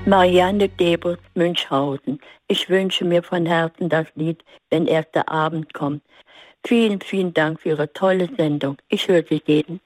Marianne Debus, Münchhausen. Ich wünsche mir von Herzen das Lied, wenn erst der Abend kommt. Vielen, vielen Dank für Ihre tolle Sendung. Ich höre sie jeden